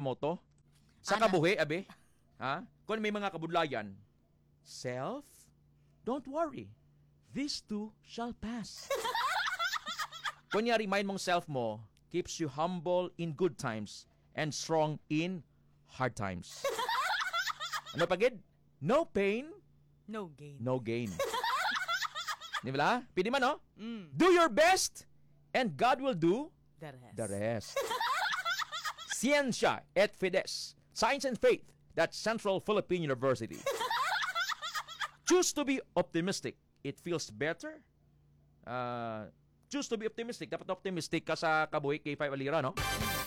moto sa Ana. kabuhi, abi. Ha? Kung may mga kabudlayan, self, don't worry. This too shall pass. Kunya, remind mong self mo, keeps you humble in good times and strong in hard times. Ano pagid? No pain, No gain. no gain. Di ba? Pwede man, no? Mm. Do your best and God will do The rest. the rest. Ciencia et Fides, Science and Faith, that's Central Philippine University. Choose to be optimistic. It feels better. Choose to be optimistic. Dapat optimistic ka sa kabuhi kay 5 Alira, no?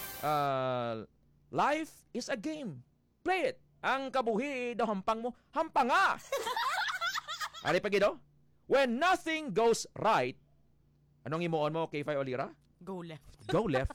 Life is a game. Play it. Ang kabuhi daw hampang mo, hampang nga! Ari pagido? When nothing goes right, anong imuon mo kay 5 Alira? Go left. Go left.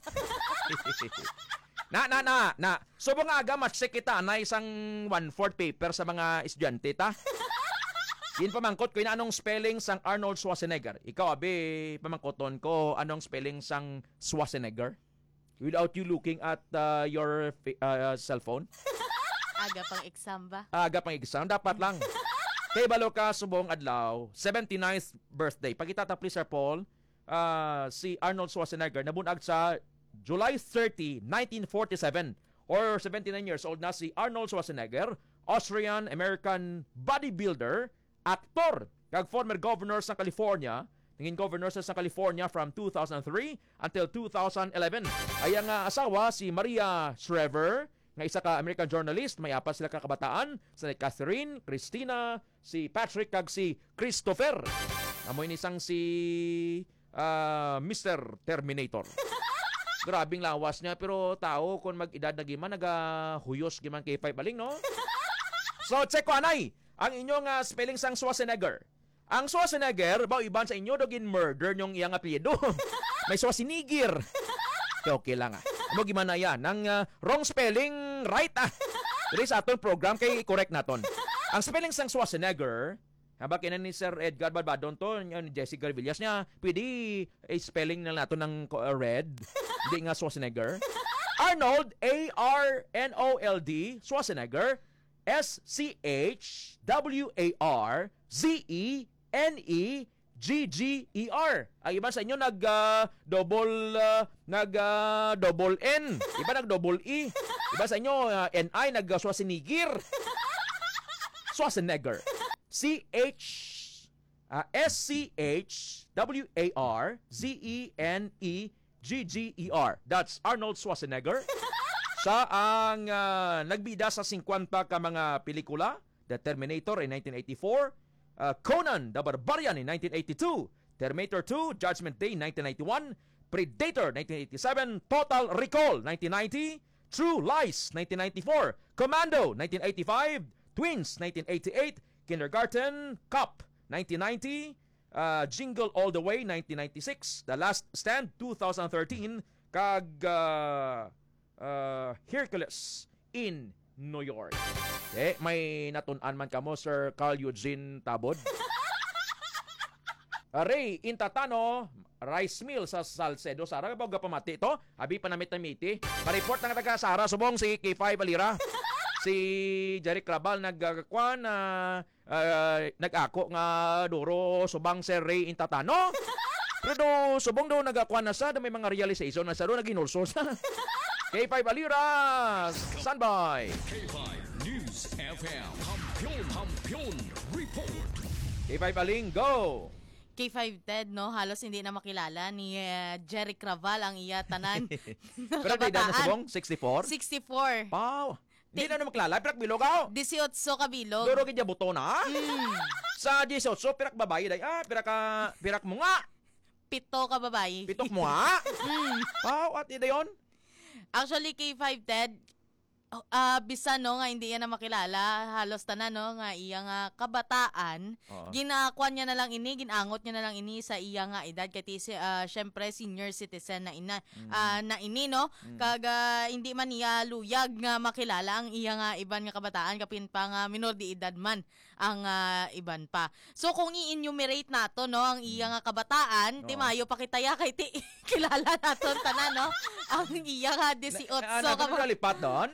na. Subong nga aga matsik kita na isang 1/4 paper sa mga estudyante ta. Yin pamangkot ko anong spelling sang Arnold Schwarzenegger. Ikaw abi pamangkoton ko anong spelling sang Schwarzenegger without you looking at your cellphone. Aga pang exam ba? Aga pang exam dapat lang. Kay balo ka subong adlaw 79th birthday. Pagkita please Sir Paul, si Arnold Schwarzenegger nabunag sa July 30, 1947 or 79 years old na si Arnold Schwarzenegger, Austrian-American bodybuilder, aktor, kag former governor sa California. Naging governor sa California from 2003 until 2011. Ay ang asawa si Maria Shriver, nga isa ka American journalist, may apat sila kakabataan, sa Catherine, Christina, si Patrick kag si Christopher. Amoy ni sang si Mr. Terminator. Grabing lawas niya pero tao kung mag-edad na giman nagahuyos giman kay 5 baling, no? So check ko anay ang inyong spelling sang Schwarzenegger. Ang Schwarzenegger bao iban sa inyo dogin murder nyong iyang apelyido. May Schwarzenegger. Okay lang Ano gimana yan? Ang wrong spelling right Diri sa aton program kay correct naton. Ang spelling sang Schwarzenegger, haba kinan ni Sir Edgar Barbadon to, ni Jessica Villas niya, pwede spelling na nato ng red, hindi nga Schwarzenegger. Arnold, A-R-N-O-L-D, Schwarzenegger, S-C-H-W-A-R-Z-E-N-E-G-G-E-R. Ang iba sa inyo double N, iba double E. Iba sa inyo N-I Schwarzenegger. Schwarzenegger. S-C-H-W-A-R-Z-E-N-E-G-G-E-R. That's Arnold Schwarzenegger. Siya ang nagbida sa 50 ka mga pelikula. The Terminator in 1984, Conan the Barbarian in 1982, Terminator 2, Judgment Day 1991, Predator 1987, Total Recall 1990, True Lies 1994, Commando 1985, Twins 1988, Kindergarten Cop 1990, Jingle All the Way 1996, The Last Stand 2013, kag Hercules in New York. May natun-an man kamo Sir Carl Eugene Tabod. Ray Intatano, rice mill sa Salcedo. Sara ba pamati to? Abi panamit-namiti. Pa-report ng taga Sara subong si K5 Alira. Si Jerry Clabal nagkakwan nag-ako nga duro subang Sir Ray Intatano. Pero subong do nagakwan na sa may mga realization na sa do naginulso sa K5 Alira. Standby. K5 News FM. Hampion Report. K5 Aling, go! K5 Ted, no? Halos hindi na makilala ni Jerry Craval ang iya tanan. Pero di na subong 64? 64. Wow! Hindi na maklala, pirak bilog ako. 18 kabilog. Duro kaya buto na. Sa 18, pirak babae day. Pirak mo nga. 7 ka babae. Pitok mo nga. Wow, at ida yun? Actually, K5 Ted, bisa no nga hindi yan na makilala, halos tanan no nga iya nga kabataan. Ginakuan niya na lang ini, ginangot niya na lang ini sa iya nga edad kay syempre senior citizen na na ini no. Kag hindi man niya luyag nga makilala ang iya nga iban nga kabataan kapin pa nga minor di edad man ang iban pa. So kung i-enumerate nato no ang iya nga kabataan, ti mayo pa kitaya kay ti kilala naton tanan no. Ang iya nga 18 ka lipat doon?